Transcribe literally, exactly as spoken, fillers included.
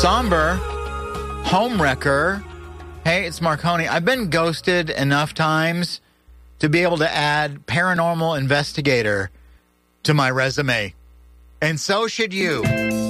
Somber, homewrecker. Hey, it's Marconi. I've been ghosted enough times to be able to add paranormal investigator to my resume. And so should you.